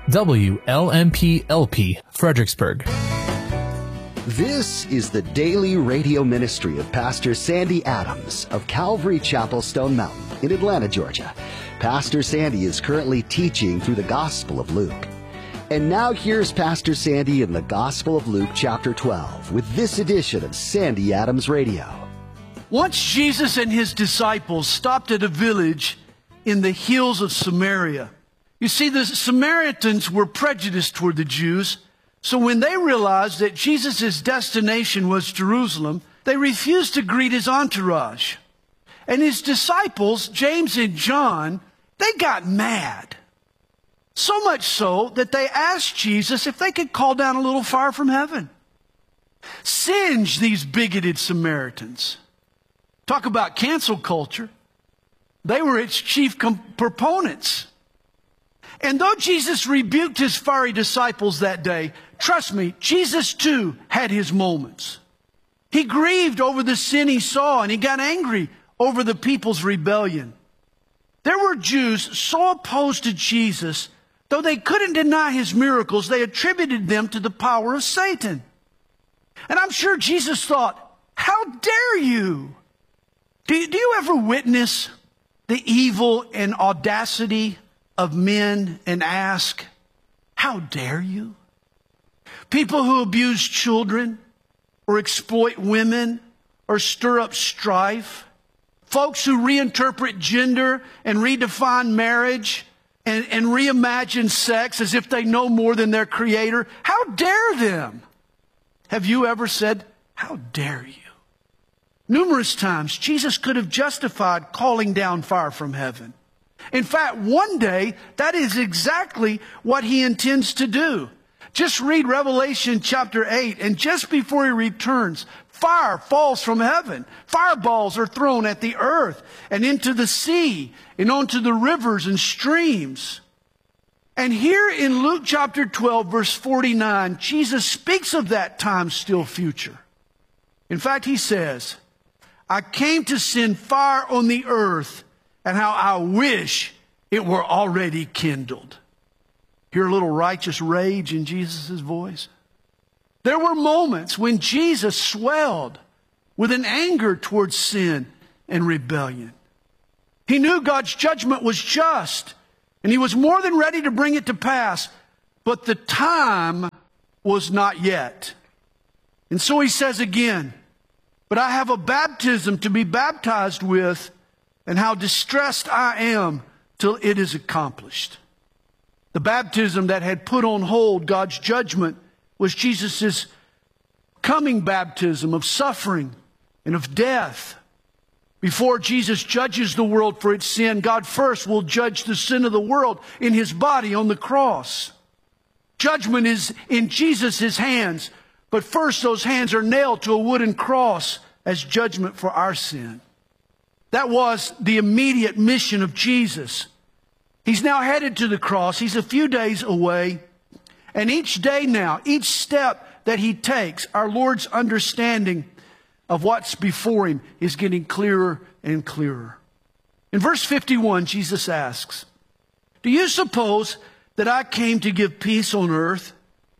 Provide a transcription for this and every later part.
WLMP-LP, Fredericksburg. This is the daily radio ministry of Pastor Sandy Adams of Calvary Chapel, Stone Mountain in Atlanta, Georgia. Pastor Sandy is currently teaching through the Gospel of Luke. And now here's Pastor Sandy in the Gospel of Luke, chapter 12, with this edition of Sandy Adams Radio. Once Jesus and his disciples stopped at a village in the hills of Samaria. You see, the Samaritans were prejudiced toward the Jews. So when they realized that Jesus' destination was Jerusalem, they refused to greet his entourage. And his disciples, James and John, they got mad. So much so that they asked Jesus if they could call down a little fire from heaven. Singe these bigoted Samaritans. Talk about cancel culture. They were its chief proponents. And though Jesus rebuked his fiery disciples that day, trust me, Jesus too had his moments. He grieved over the sin he saw, and he got angry over the people's rebellion. There were Jews so opposed to Jesus, though they couldn't deny his miracles, they attributed them to the power of Satan. And I'm sure Jesus thought, how dare you? Do you ever witness the evil and audacity of men and ask, how dare you? People who abuse children or exploit women or stir up strife. Folks who reinterpret gender and redefine marriage and reimagine sex as if they know more than their creator. How dare them? Have you ever said, how dare you? Numerous times, Jesus could have justified calling down fire from heaven. In fact, one day, that is exactly what he intends to do. Just read Revelation chapter 8, and just before he returns, fire falls from heaven. Fireballs are thrown at the earth and into the sea and onto the rivers and streams. And here in Luke chapter 12, verse 49, Jesus speaks of that time still future. In fact, he says, I came to send fire on the earth, and how I wish it were already kindled. Hear a little righteous rage in Jesus' voice? There were moments when Jesus swelled with an anger towards sin and rebellion. He knew God's judgment was just, and he was more than ready to bring it to pass, but the time was not yet. And so he says again, but I have a baptism to be baptized with, and how distressed I am till it is accomplished. The baptism that had put on hold God's judgment was Jesus' coming baptism of suffering and of death. Before Jesus judges the world for its sin, God first will judge the sin of the world in his body on the cross. Judgment is in Jesus' hands, but first those hands are nailed to a wooden cross as judgment for our sin. That was the immediate mission of Jesus. He's now headed to the cross. He's a few days away. And each day now, each step that he takes, our Lord's understanding of what's before him is getting clearer and clearer. In verse 51, Jesus asks, do you suppose that I came to give peace on earth?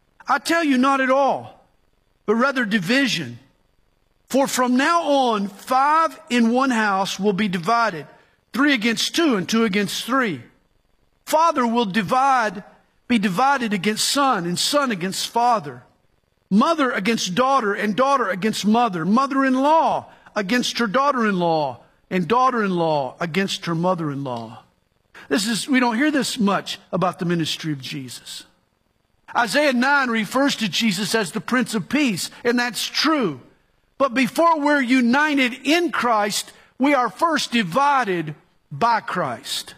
I tell you, not at all, but rather division. For from now on, 5 in one house will be divided, 3 against 2 and 2 against 3. Father will be divided against son, and son against father. Mother against daughter, and daughter against mother. Mother-in-law against her daughter-in-law, and daughter-in-law against her mother-in-law. We don't hear this much about the ministry of Jesus. Isaiah 9 refers to Jesus as the Prince of Peace, and that's true. But before we're united in Christ, we are first divided by Christ.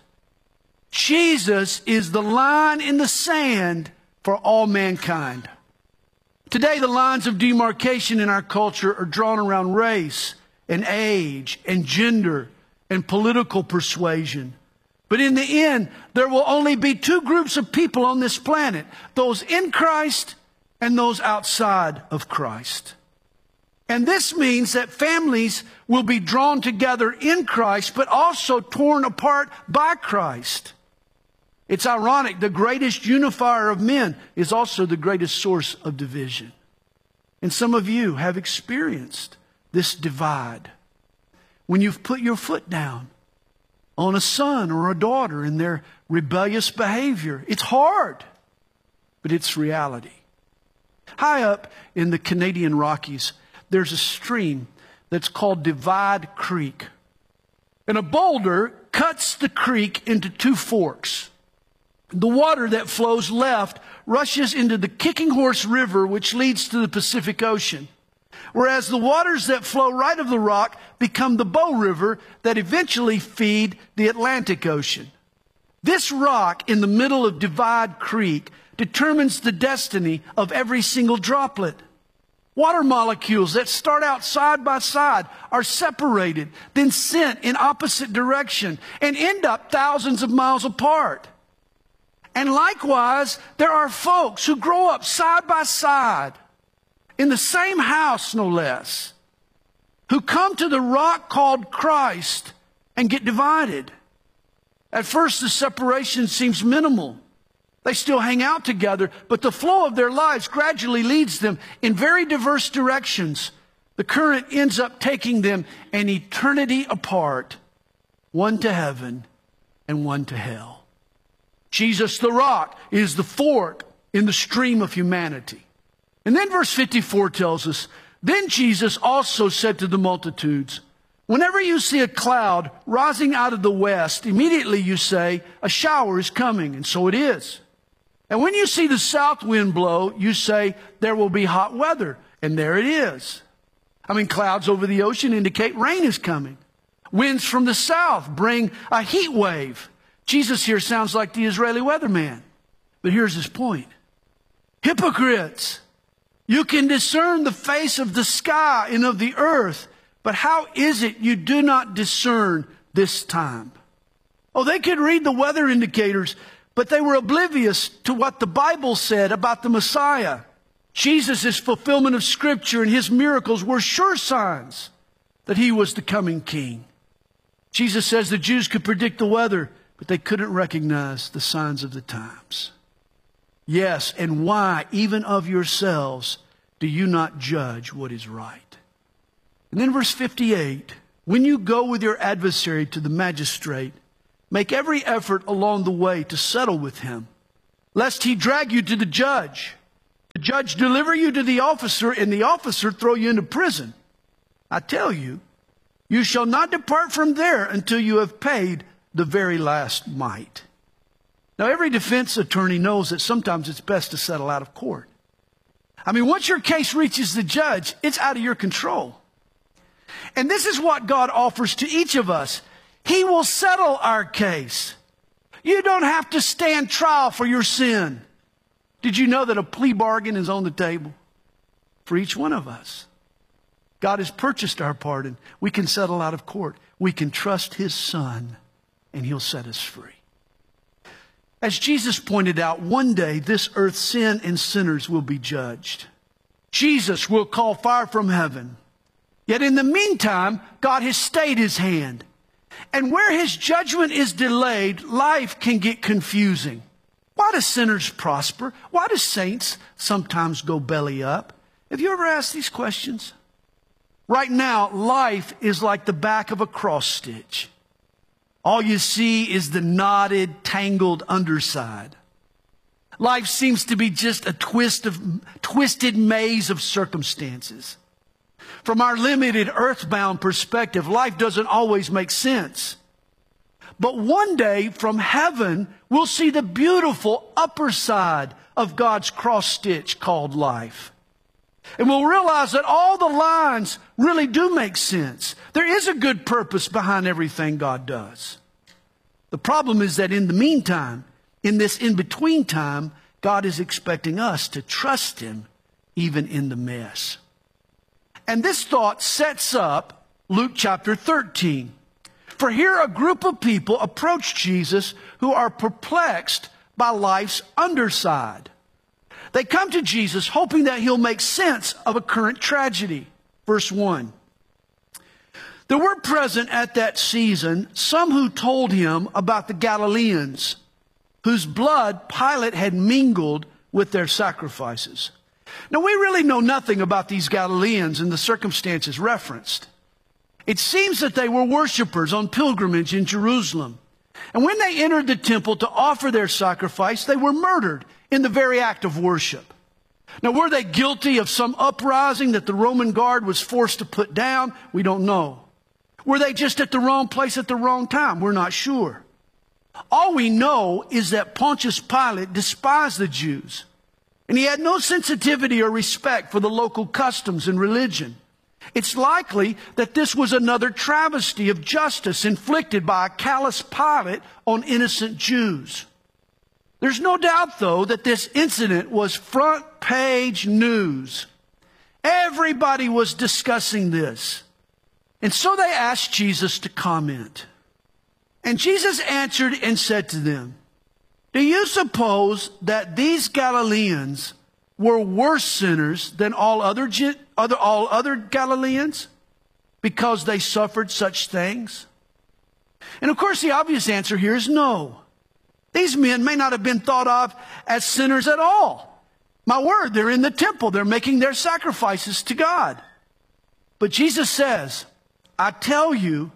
Jesus is the line in the sand for all mankind. Today, the lines of demarcation in our culture are drawn around race and age and gender and political persuasion. But in the end, there will only be 2 groups of people on this planet, those in Christ and those outside of Christ. And this means that families will be drawn together in Christ, but also torn apart by Christ. It's ironic, the greatest unifier of men is also the greatest source of division. And some of you have experienced this divide when you've put your foot down on a son or a daughter in their rebellious behavior. It's hard, but it's reality. High up in the Canadian Rockies, there's a stream that's called Divide Creek. And a boulder cuts the creek into two forks. The water that flows left rushes into the Kicking Horse River, which leads to the Pacific Ocean. Whereas the waters that flow right of the rock become the Bow River that eventually feed the Atlantic Ocean. This rock in the middle of Divide Creek determines the destiny of every single droplet. Water molecules that start out side by side are separated, then sent in opposite direction, and end up thousands of miles apart. And likewise, there are folks who grow up side by side, in the same house no less, who come to the rock called Christ and get divided. At first, the separation seems minimal. They still hang out together, but the flow of their lives gradually leads them in very diverse directions. The current ends up taking them an eternity apart, one to heaven and one to hell. Jesus the rock is the fork in the stream of humanity. And then verse 54 tells us, then Jesus also said to the multitudes, whenever you see a cloud rising out of the west, immediately you say, a shower is coming, and so it is. And when you see the south wind blow, you say, there will be hot weather, and there it is. Clouds over the ocean indicate rain is coming. Winds from the south bring a heat wave. Jesus here sounds like the Israeli weatherman. But here's his point. Hypocrites! You can discern the face of the sky and of the earth, but how is it you do not discern this time? Oh, they could read the weather indicators, but they were oblivious to what the Bible said about the Messiah. Jesus' fulfillment of Scripture and his miracles were sure signs that he was the coming king. Jesus says the Jews could predict the weather, but they couldn't recognize the signs of the times. Yes, and why, even of yourselves, do you not judge what is right? And then verse 58, when you go with your adversary to the magistrate, make every effort along the way to settle with him, lest he drag you to the judge deliver you to the officer, and the officer throw you into prison. I tell you, you shall not depart from there until you have paid the very last mite. Now, every defense attorney knows that sometimes it's best to settle out of court. Once your case reaches the judge, it's out of your control. And this is what God offers to each of us. He will settle our case. You don't have to stand trial for your sin. Did you know that a plea bargain is on the table for each one of us? God has purchased our pardon. We can settle out of court. We can trust his Son, and he'll set us free. As Jesus pointed out, one day this earth's sin and sinners will be judged. Jesus will call fire from heaven. Yet in the meantime, God has stayed his hand. And where his judgment is delayed, life can get confusing. Why do sinners prosper? Why do saints sometimes go belly up? Have you ever asked these questions? Right now, life is like the back of a cross stitch. All you see is the knotted, tangled underside. Life seems to be just a twisted maze of circumstances. From our limited earthbound perspective, life doesn't always make sense. But one day from heaven, we'll see the beautiful upper side of God's cross stitch called life. And we'll realize that all the lines really do make sense. There is a good purpose behind everything God does. The problem is that in the meantime, in this in-between time, God is expecting us to trust him even in the mess. And this thought sets up Luke chapter 13. For here a group of people approach Jesus who are perplexed by life's underside. They come to Jesus hoping that he'll make sense of a current tragedy. Verse 1. There were present at that season some who told him about the Galileans, whose blood Pilate had mingled with their sacrifices. Now, we really know nothing about these Galileans and the circumstances referenced. It seems that they were worshipers on pilgrimage in Jerusalem. And when they entered the temple to offer their sacrifice, they were murdered in the very act of worship. Now, were they guilty of some uprising that the Roman guard was forced to put down? We don't know. Were they just at the wrong place at the wrong time? We're not sure. All we know is that Pontius Pilate despised the Jews, and he had no sensitivity or respect for the local customs and religion. It's likely that this was another travesty of justice inflicted by a callous Pilate on innocent Jews. There's no doubt, though, that this incident was front page news. Everybody was discussing this. And so they asked Jesus to comment. And Jesus answered and said to them, "Do you suppose that these Galileans were worse sinners than all other Galileans because they suffered such things?" And of course, the obvious answer here is no. These men may not have been thought of as sinners at all. My word, they're in the temple. They're making their sacrifices to God. But Jesus says, "I tell you,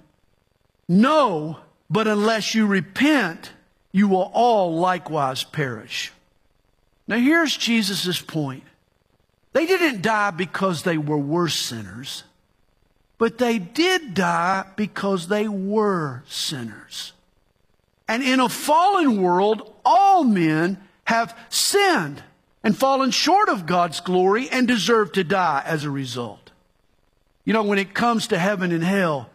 no, but unless you repent, you will all likewise perish." Now here's Jesus' point. They didn't die because they were worse sinners, but they did die because they were sinners. And in a fallen world, all men have sinned and fallen short of God's glory and deserve to die as a result. You know, when it comes to heaven and hell,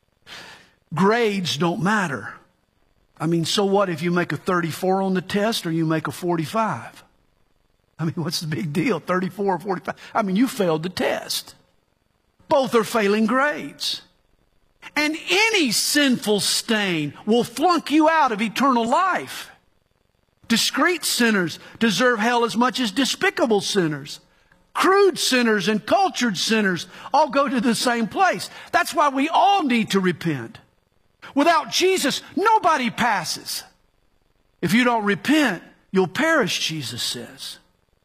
grades don't matter. I mean, so what if you make a 34 on the test or you make a 45? I mean, what's the big deal? 34 or 45? I mean, you failed the test. Both are failing grades. And any sinful stain will flunk you out of eternal life. Discreet sinners deserve hell as much as despicable sinners. Crude sinners and cultured sinners all go to the same place. That's why we all need to repent. Without Jesus, nobody passes. If you don't repent, you'll perish, Jesus says.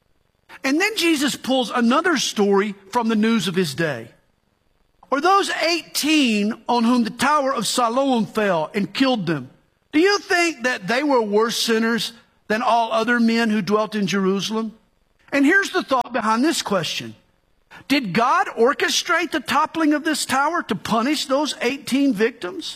And then Jesus pulls another story from the news of his day. Or those 18 on whom the Tower of Siloam fell and killed them, do you think that they were worse sinners than all other men who dwelt in Jerusalem? And here's the thought behind this question. Did God orchestrate the toppling of this tower to punish those 18 victims?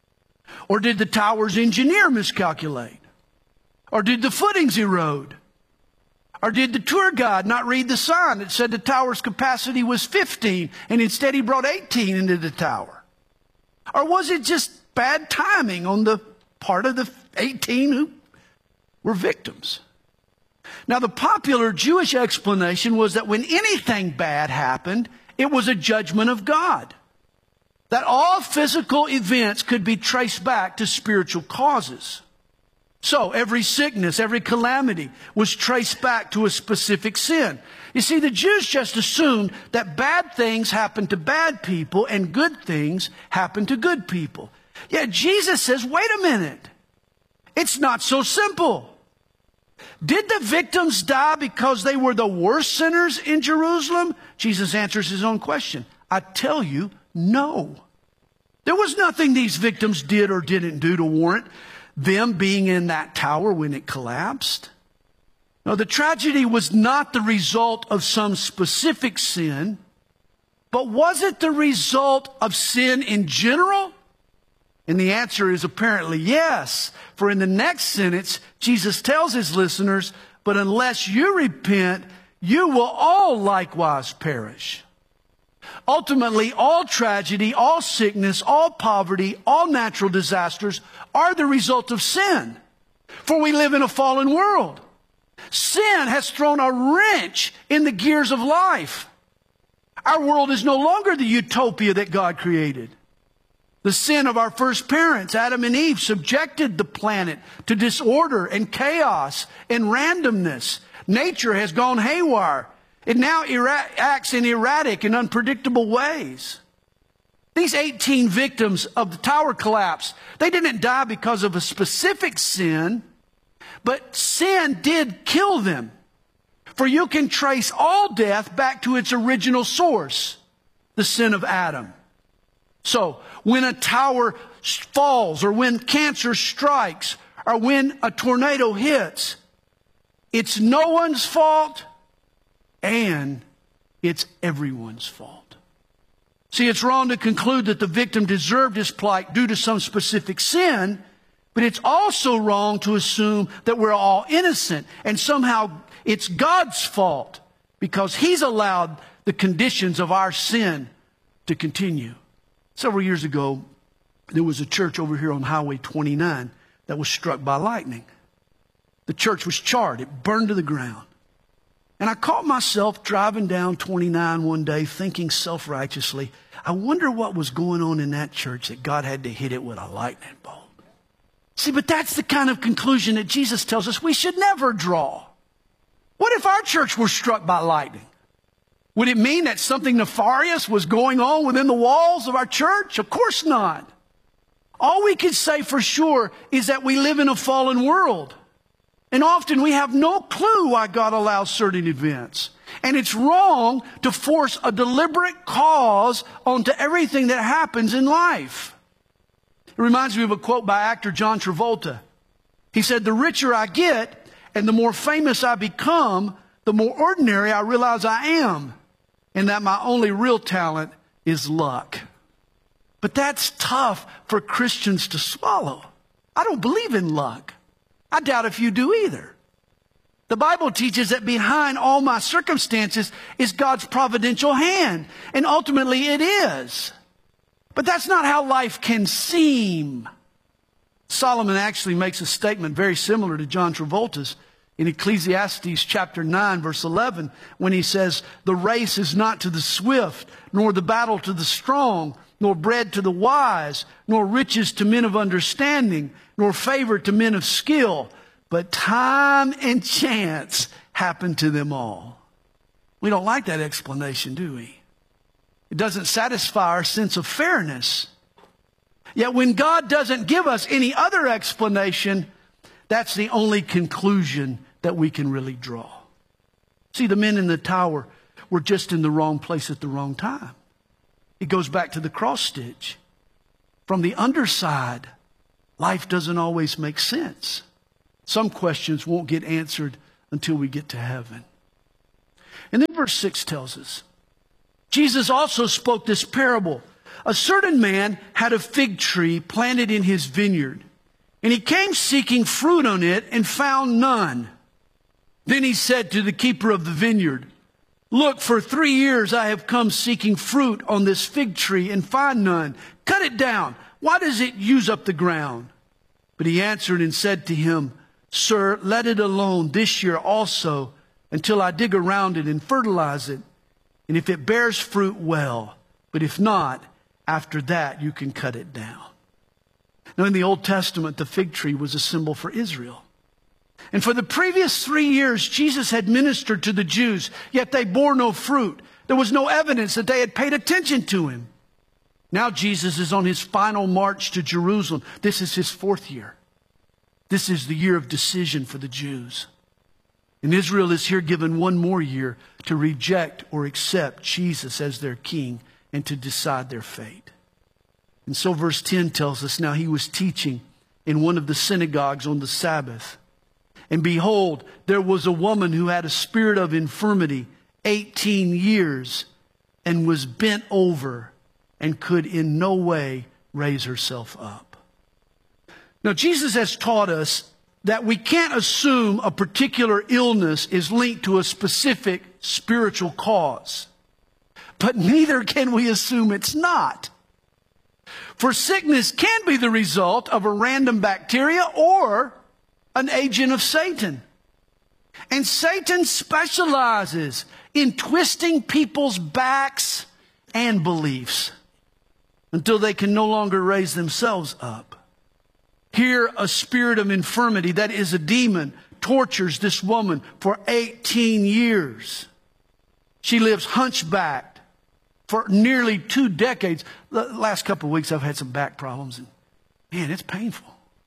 Or did the tower's engineer miscalculate? Or did the footings erode? Or did the tour guide not read the sign that said the tower's capacity was 15 and instead he brought 18 into the tower? Or was it just bad timing on the part of the 18 who were victims? Now, the popular Jewish explanation was that when anything bad happened, it was a judgment of God. That all physical events could be traced back to spiritual causes. So every sickness, every calamity was traced back to a specific sin. You see, the Jews just assumed that bad things happen to bad people and good things happen to good people. Yet Jesus says, wait a minute. It's not so simple. Did the victims die because they were the worst sinners in Jerusalem? Jesus answers his own question. I tell you, no. There was nothing these victims did or didn't do to warrant them being in that tower when it collapsed. No, the tragedy was not the result of some specific sin, but was it the result of sin in general? And the answer is apparently yes. For in the next sentence, Jesus tells his listeners, but unless you repent, you will all likewise perish. Ultimately, all tragedy, all sickness, all poverty, all natural disasters are the result of sin. For we live in a fallen world. Sin has thrown a wrench in the gears of life. Our world is no longer the utopia that God created. The sin of our first parents, Adam and Eve, subjected the planet to disorder and chaos and randomness. Nature has gone haywire. It now acts in erratic and unpredictable ways. These 18 victims of the tower collapse, they didn't die because of a specific sin, but sin did kill them. For you can trace all death back to its original source, the sin of Adam. So, when a tower falls, or when cancer strikes, or when a tornado hits, it's no one's fault, and it's everyone's fault. See, it's wrong to conclude that the victim deserved his plight due to some specific sin, but it's also wrong to assume that we're all innocent and somehow it's God's fault because He's allowed the conditions of our sin to continue. Several years ago, there was a church over here on Highway 29 that was struck by lightning. The church was charred. It burned to the ground. And I caught myself driving down 29 one day thinking self-righteously, I wonder what was going on in that church that God had to hit it with a lightning bolt. See, but that's the kind of conclusion that Jesus tells us we should never draw. What if our church were struck by lightning? Would it mean that something nefarious was going on within the walls of our church? Of course not. All we can say for sure is that we live in a fallen world. And often we have no clue why God allows certain events. And it's wrong to force a deliberate cause onto everything that happens in life. It reminds me of a quote by actor John Travolta. He said, "The richer I get and the more famous I become, the more ordinary I realize I am, and that my only real talent is luck." But that's tough for Christians to swallow. I don't believe in luck. I doubt if you do either. The Bible teaches that behind all my circumstances is God's providential hand, and ultimately it is. But that's not how life can seem. Solomon actually makes a statement very similar to John Travolta's in Ecclesiastes chapter 9, verse 11, when he says, "The race is not to the swift, nor the battle to the strong, nor bread to the wise, nor riches to men of understanding, nor favor to men of skill, but time and chance happen to them all." We don't like that explanation, do we? It doesn't satisfy our sense of fairness. Yet when God doesn't give us any other explanation, that's the only conclusion that we can really draw. See, the men in the tower were just in the wrong place at the wrong time. It goes back to the cross stitch. From the underside, life doesn't always make sense. Some questions won't get answered until we get to heaven. And then verse 6 tells us, Jesus also spoke this parable. A certain man had a fig tree planted in his vineyard, and he came seeking fruit on it and found none. Then he said to the keeper of the vineyard, "Look, for 3 years I have come seeking fruit on this fig tree and find none. Cut it down. Why does it use up the ground?" But he answered and said to him, "Sir, let it alone this year also until I dig around it and fertilize it. And if it bears fruit, well. But if not, after that you can cut it down." Now in the Old Testament, the fig tree was a symbol for Israel. And for the previous 3 years, Jesus had ministered to the Jews, yet they bore no fruit. There was no evidence that they had paid attention to him. Now Jesus is on his final march to Jerusalem. This is his 4th year. This is the year of decision for the Jews. And Israel is here given one more year to reject or accept Jesus as their king and to decide their fate. And so verse 10 tells us, now he was teaching in one of the synagogues on the Sabbath. And behold, there was a woman who had a spirit of infirmity 18 years and was bent over and could in no way raise herself up. Now Jesus has taught us that we can't assume a particular illness is linked to a specific spiritual cause. But neither can we assume it's not. For sickness can be the result of a random bacteria or an agent of Satan. And Satan specializes in twisting people's backs and beliefs until they can no longer raise themselves up. Here, a spirit of infirmity, that is a demon, tortures this woman for 18 years. She lives hunchbacked for nearly 2 decades. The last couple of weeks I've had some back problems, and man, it's painful.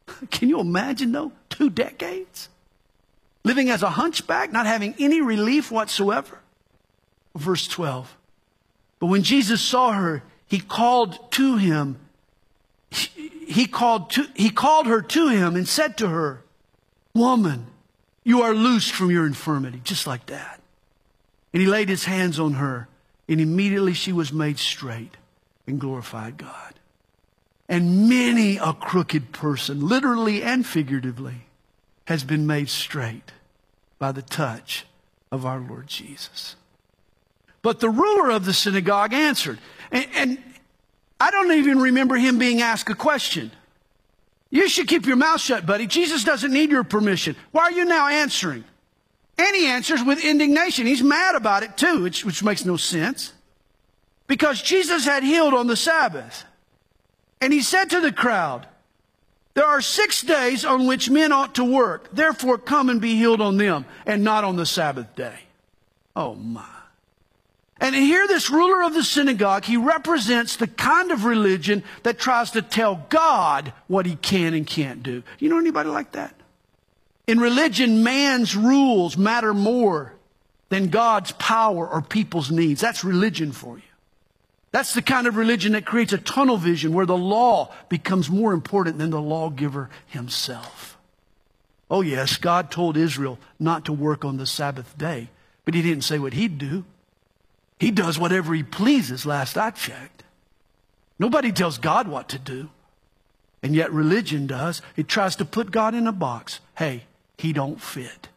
Can you imagine, though? 2 decades? Living as a hunchback, not having any relief whatsoever. Verse 12. But when Jesus saw her, he called to him. He called her to him and said to her, "Woman, you are loosed from your infirmity," just like that. And he laid his hands on her, and immediately she was made straight and glorified God. And many a crooked person, literally and figuratively, has been made straight by the touch of our Lord Jesus. But the ruler of the synagogue answered, and I don't even remember him being asked a question. You should keep your mouth shut, buddy. Jesus doesn't need your permission. Why are you now answering? And he answers with indignation. He's mad about it too, which makes no sense. Because Jesus had healed on the Sabbath. And he said to the crowd, "There are 6 days on which men ought to work. Therefore come and be healed on them, and not on the Sabbath day." Oh my. And here this ruler of the synagogue, he represents the kind of religion that tries to tell God what he can and can't do. You know anybody like that? In religion, man's rules matter more than God's power or people's needs. That's religion for you. That's the kind of religion that creates a tunnel vision where the law becomes more important than the lawgiver himself. Oh yes, God told Israel not to work on the Sabbath day, but he didn't say what he'd do. He does whatever he pleases, last I checked. Nobody tells God what to do. And yet religion does. It tries to put God in a box. Hey, he don't fit.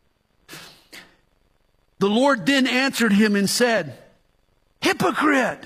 The Lord then answered him and said, "Hypocrite!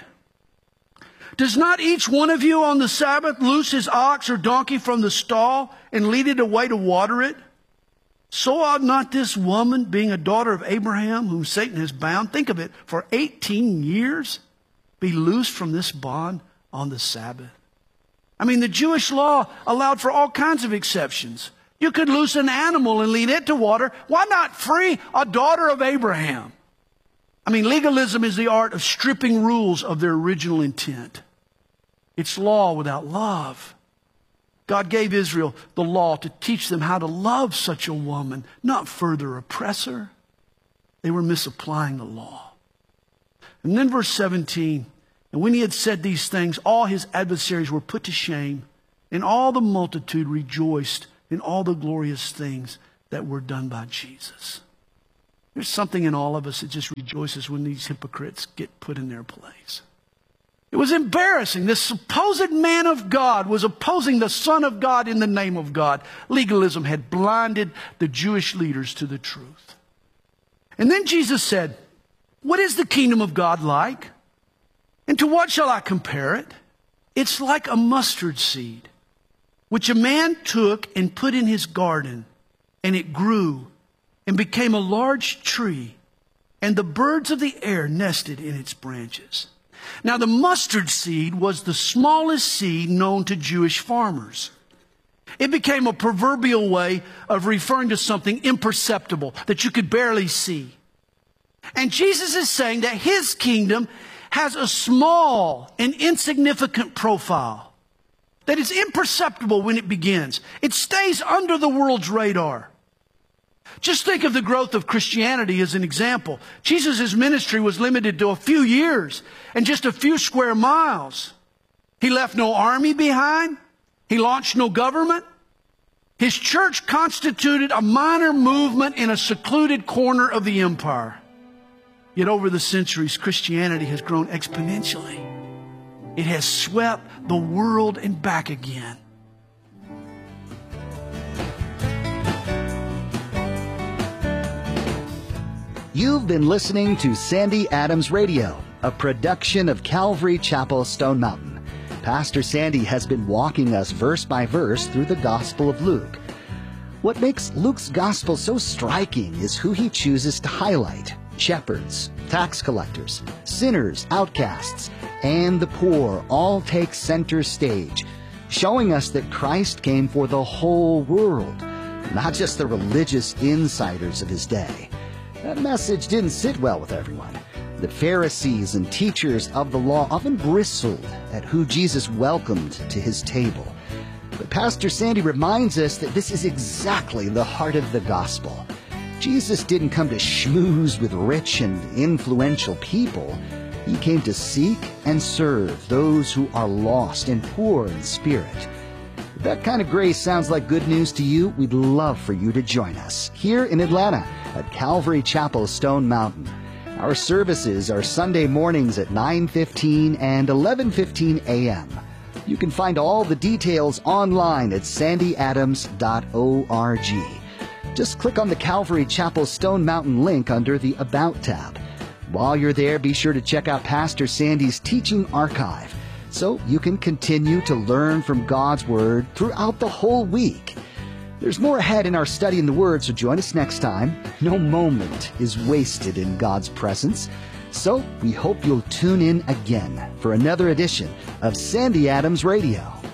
Does not each one of you on the Sabbath loose his ox or donkey from the stall and lead it away to water it? So ought not this woman, being a daughter of Abraham, whom Satan has bound," think of it, "for 18 years, be loosed from this bond on the Sabbath?" I mean, the Jewish law allowed for all kinds of exceptions. You could loose an animal and lead it to water. Why not free a daughter of Abraham? I mean, legalism is the art of stripping rules of their original intent. It's law without love. God gave Israel the law to teach them how to love such a woman, not further oppress her. They were misapplying the law. And then verse 17, "And when he had said these things, all his adversaries were put to shame, and all the multitude rejoiced in all the glorious things that were done by Jesus." There's something in all of us that just rejoices when these hypocrites get put in their place. It was embarrassing. This supposed man of God was opposing the Son of God in the name of God. Legalism had blinded the Jewish leaders to the truth. And then Jesus said, "What is the kingdom of God like? And to what shall I compare it? It's like a mustard seed, which a man took and put in his garden, and it grew and became a large tree, and the birds of the air nested in its branches." Now, the mustard seed was the smallest seed known to Jewish farmers. It became a proverbial way of referring to something imperceptible that you could barely see. And Jesus is saying that his kingdom has a small and insignificant profile that is imperceptible when it begins. It stays under the world's radar. Just think of the growth of Christianity as an example. Jesus' ministry was limited to a few years and just a few square miles. He left no army behind. He launched no government. His church constituted a minor movement in a secluded corner of the empire. Yet over the centuries, Christianity has grown exponentially. It has swept the world and back again. You've been listening to Sandy Adams Radio, a production of Calvary Chapel, Stone Mountain. Pastor Sandy has been walking us verse by verse through the Gospel of Luke. What makes Luke's Gospel so striking is who he chooses to highlight. Shepherds, tax collectors, sinners, outcasts, and the poor all take center stage, showing us that Christ came for the whole world, not just the religious insiders of his day. That message didn't sit well with everyone. The Pharisees and teachers of the law often bristled at who Jesus welcomed to his table. But Pastor Sandy reminds us that this is exactly the heart of the gospel. Jesus didn't come to schmooze with rich and influential people. He came to seek and serve those who are lost and poor in spirit. If that kind of grace sounds like good news to you, we'd love for you to join us here in Atlanta at Calvary Chapel, Stone Mountain. Our services are Sunday mornings at 9:15 and 11:15 a.m. You can find all the details online at sandyadams.org. Just click on the Calvary Chapel Stone Mountain link under the About tab. While you're there, be sure to check out Pastor Sandy's teaching archive so you can continue to learn from God's Word throughout the whole week. There's more ahead in our study in the Word, so join us next time. No moment is wasted in God's presence. So we hope you'll tune in again for another edition of Sandy Adams Radio.